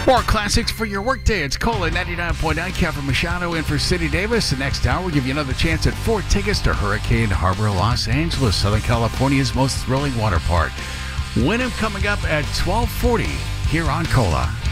More classics for your workday. It's Cola 99.9. Kevin Machado in for City Davis. The next hour, we'll give you another chance at 4 tickets to Hurricane Harbor, Los Angeles, Southern California's most thrilling water park. Win 'em coming up at 12:40 here on Cola.